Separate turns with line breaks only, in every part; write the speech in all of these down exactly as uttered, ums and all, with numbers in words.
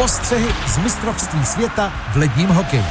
Postřehy z mistrovství světa v ledním hokeji.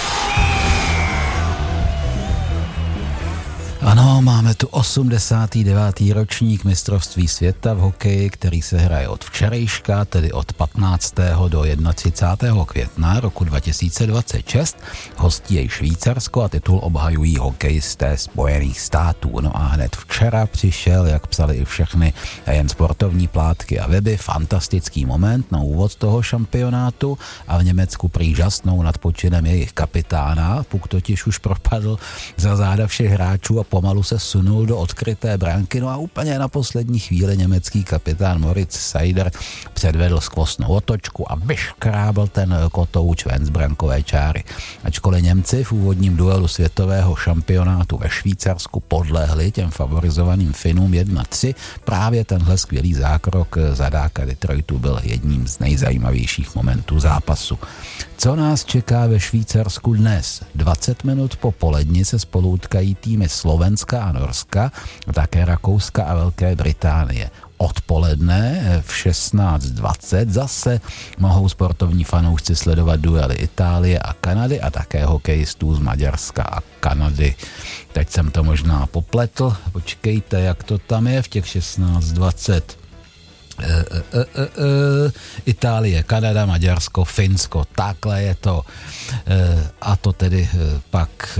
Ano, máme tu osmdesátý devátý ročník mistrovství světa v hokeji, který se hraje od včerejška, tedy od patnáctého do třicátého prvního května roku dva tisíce dvacet šest. Hostí je Švýcarsko a titul obhajují hokejisté Spojených států. No a hned včera přišel, jak psali i všechny jen sportovní plátky a weby, fantastický moment na úvod toho šampionátu a v Německu prý žasnou nad počinem jejich kapitána. Puk totiž už propadl za záda všech hráčů a pomalu se sunul do odkryté branky, no a úplně na poslední chvíli německý kapitán Moritz Seider předvedl skvostnou otočku a vyškrábl ten kotouč ven z brankové čáry. Ačkoliv Němci v úvodním duelu světového šampionátu ve Švýcarsku podlehli těm favorizovaným Finům jedna tři, právě tenhle skvělý zákrok zadáka Detroitu byl jedním z nejzajímavějších momentů zápasu. Co nás čeká ve Švýcarsku dnes? dvacet minut po poledni se spolu utkají týmy Slovenska a Norska, také Rakouska a Velké Británie. Odpoledne v šestnáct dvacet zase mohou sportovní fanoušci sledovat duely Itálie a Kanady a také hokejistů z Maďarska a Kanady. Teď jsem to možná popletl, počkejte, jak to tam je v těch šestnáct dvacet. E, e, e, e, Itálie, Kanada, Maďarsko, Finsko, takhle je to. E, a to tedy e, pak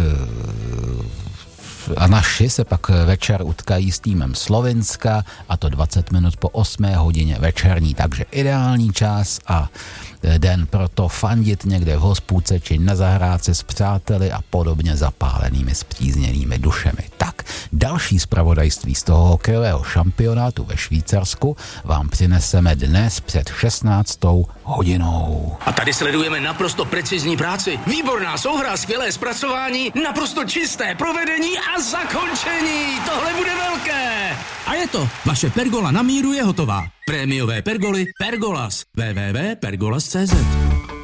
e, a naši se pak večer utkají s týmem Slovenska a to dvacet minut po osmé hodině večerní, takže ideální čas a den pro to fandit někde v hospůdce či na zahrádce s přáteli a podobně zapálenými spřízněnými dušemi. Tak, další zpravodajství z toho hokejového šampionátu ve Švýcarsku vám přineseme dnes před šestnáctou hodinou.
A tady sledujeme naprosto precizní práci. Výborná souhra, skvělé zpracování, naprosto čisté provedení a zakončení. Tohle bude velké. A je to. Vaše pergola na míru je hotová. Prémiové pergoly Pergolas. w w w tečka pergolas tečka cé zet